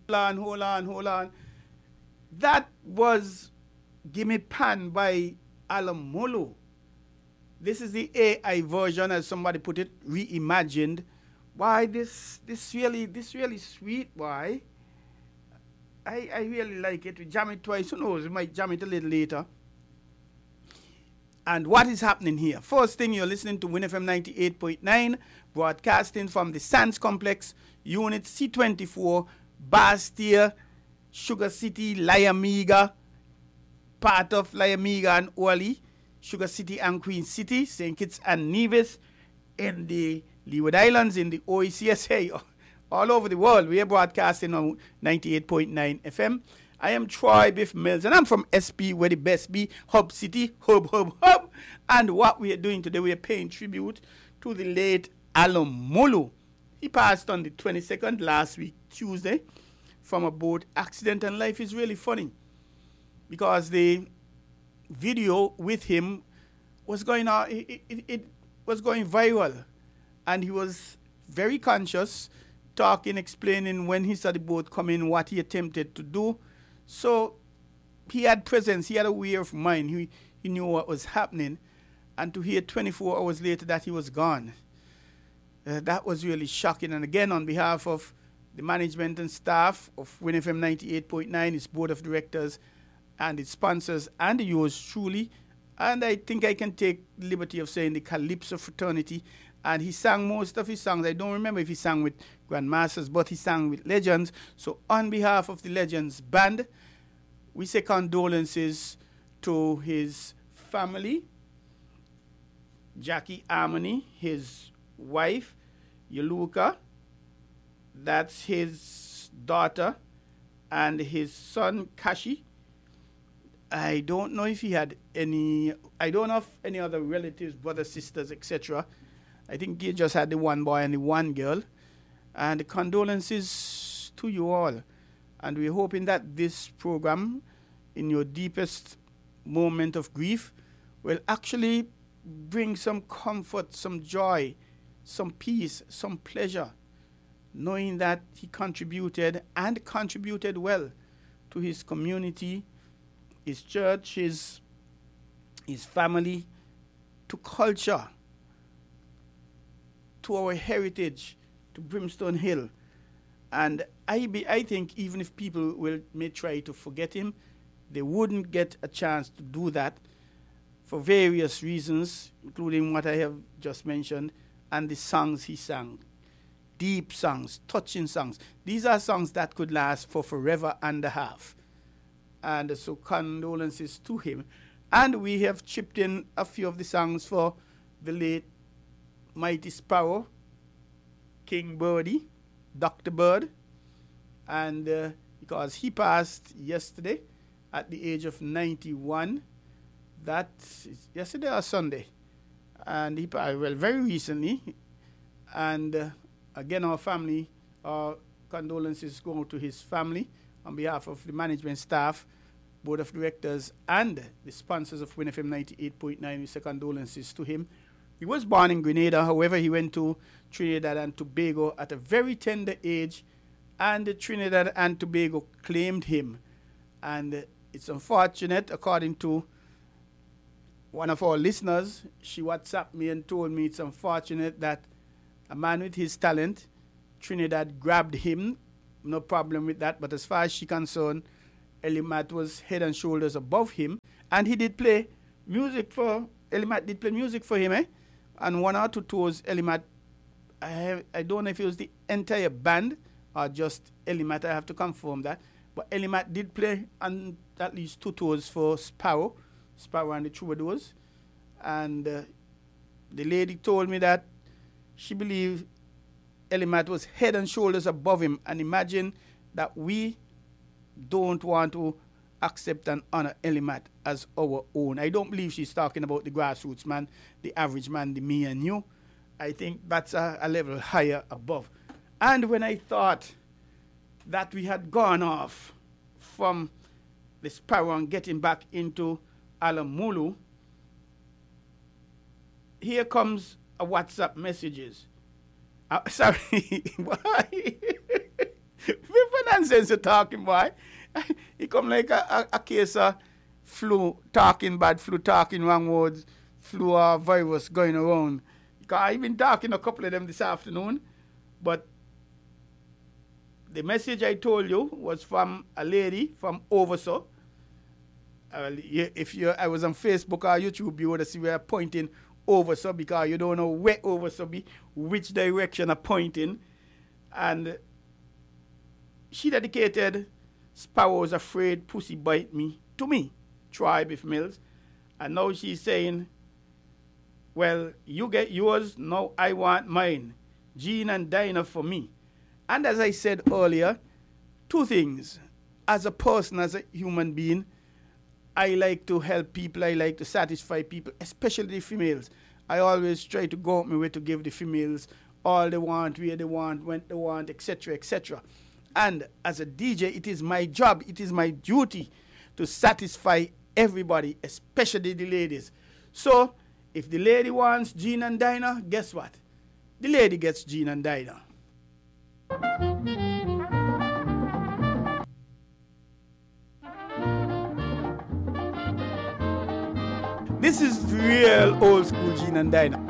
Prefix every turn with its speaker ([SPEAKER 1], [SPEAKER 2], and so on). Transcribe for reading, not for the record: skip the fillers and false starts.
[SPEAKER 1] hold on. That was Gimme Pan by Alan Molo. This is the AI version, as somebody put it, reimagined. Why this really sweet? Why? I really like it. We jam it twice. Who knows? We might jam it a little later. And what is happening here? First thing, you're listening to Win FM 98.9, broadcasting from the Sands Complex, Unit C24, Bastia, Sugar City, Liamiga, part of Liamiga and Orly, Sugar City and Queen City, St. Kitts and Nevis, in the Leeward Islands, in the OECSA, all over the world. We are broadcasting on 98.9 FM. I am Troy Biff Mills, and I'm from SP, where the best be, Hub City, hub. And what we are doing today, we are paying tribute to the late Alan Molo. He passed on the 22nd, last week, Tuesday, from a boat accident, and life is really funny because the video with him was going on, it was going viral, and he was very conscious, talking, explaining when he saw the boat come in, what he attempted to do. So he had presence, he had a way of mind, he knew what was happening, and to hear 24 hours later that he was gone, that was really shocking. And again, on behalf of the management and staff of Win FM 98.9, its board of directors and its sponsors, and yours truly, and I think I can take the liberty of saying the Calypso fraternity. And he sang most of his songs. I don't remember if he sang with Grandmasters, but he sang with Legends. So on behalf of the Legends band, we say condolences to his family, Jackie Harmony, his wife, Yuluka, that's his daughter, and his son, Kashi. I don't know if he had any other relatives, brothers, sisters, etc. I think he just had the one boy and the one girl. And the condolences to you all. And we're hoping that this program, in your deepest moment of grief, will actually bring some comfort, some joy, some peace, some pleasure, knowing that he contributed and contributed well to his community, his church, his family, to culture, to our heritage, to Brimstone Hill. And I think even if people may try to forget him, they wouldn't get a chance to do that for various reasons, including what I have just mentioned, and the songs he sang. Deep songs, touching songs. These are songs that could last for forever and a half. And so condolences to him. And we have chipped in a few of the songs for the late Mighty Sparrow, King Birdie, Dr. Bird, and because he passed yesterday at the age of 91, that is yesterday or Sunday, and he passed, well, very recently, and again, our condolences go to his family on behalf of the management staff, board of directors, and the sponsors of Win FM 98.9. We say condolences to him. He was born in Grenada, however, he went to Trinidad and Tobago at a very tender age, and Trinidad and Tobago claimed him. And it's unfortunate, according to one of our listeners, she WhatsApped me and told me it's unfortunate that a man with his talent, Trinidad grabbed him, no problem with that, but as far as she's concerned, Elimat was head and shoulders above him, and he did play music for, Elimat did play music for him, and one or two tours, Elimat, I don't know if it was the entire band or just Elimat, I have to confirm that, but Elimat did play on at least two tours for Sparrow and the Troubadours, and the lady told me that she believed Elimat was head and shoulders above him, and imagine that we don't want to accept and honor Elimat as our own. I don't believe she's talking about the grassroots man, the average man, the me and you. I think that's a level higher above. And when I thought that we had gone off from the Sparrow and getting back into Alan Molo, here comes a WhatsApp messages. Sorry, why? Vivian nonsense you're talking, boy. It come like a case of flu talking bad, flu talking wrong words, flu virus going around. Because I've been talking a couple of them this afternoon, but the message I told you was from a lady from Overso. I was on Facebook or YouTube, you would have seen we are pointing Overso because you don't know where Overso be, which direction are pointing. And she dedicated Sparrows Afraid Pussy Bite Me to me, Troy Biff Mills. And now she's saying, well, you get yours, now I want mine. Gene and Dinah for me. And as I said earlier, two things. As a person, as a human being, I like to help people, I like to satisfy people, especially the females. I always try to go out my way to give the females all they want, where they want, when they want, etc., etc. And as a DJ, it is my job, it is my duty to satisfy everybody, especially the ladies. So, if the lady wants Gene and Dinah, guess what? The lady gets Gene and Dinah. This is real old school Gene and Dinah.